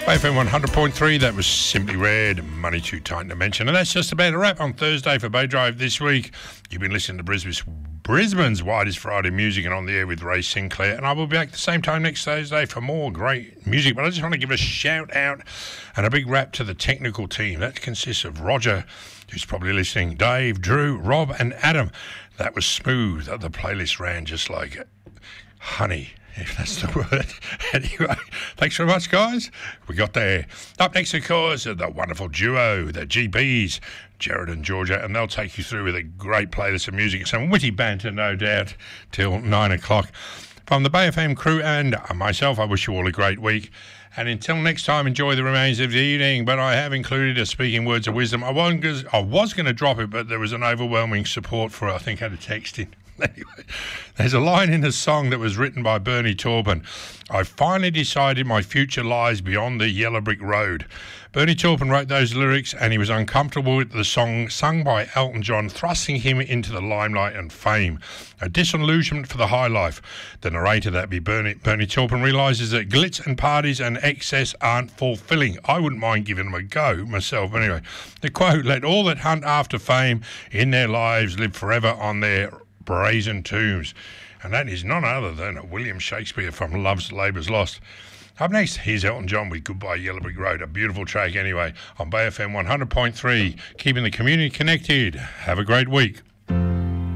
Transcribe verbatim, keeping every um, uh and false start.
F M one hundred point three, that was Simply Red, Money Too Tight to Mention. And that's just about a wrap on Thursday for Bay Drive this week. You've been listening to Brisbane's, Brisbane's Widest Friday Music and On the Air with Ray Sinclair. And I will be back the same time next Thursday for more great music. But I just want to give a shout out and a big wrap to the technical team. That consists of Roger, who's probably listening, Dave, Drew, Rob and Adam. That was smooth. The playlist ran just like honey, if that's the word. Anyway, thanks very much, guys. We got there. Up next, of course, are the wonderful duo, the G Bs, Jared and Georgia, and they'll take you through with a great playlist of music and some witty banter, no doubt, till nine o'clock. From the Bay F M crew and myself, I wish you all a great week. And until next time, enjoy the remains of the evening. But I have included a Speaking Words of Wisdom. I wasn't, I was going to drop it, but there was an overwhelming support for it. I think I had a text in. Anyway, there's a line in a song that was written by Bernie Taupin. I finally decided my future lies beyond the yellow brick road. Bernie Taupin wrote those lyrics and he was uncomfortable with the song sung by Elton John, thrusting him into the limelight and fame. A disillusionment for the high life. The narrator, that be Bernie, Bernie Taupin, realises that glitz and parties and excess aren't fulfilling. I wouldn't mind giving them a go myself. Anyway, the quote, let all that hunt after fame in their lives live forever on their brazen tombs. And that is none other than William Shakespeare from Love's Labour's Lost. Up next, here's Elton John with Goodbye Yellow Brick Road. A beautiful track anyway on Bay F M one hundred point three, keeping the community connected. Have a great week.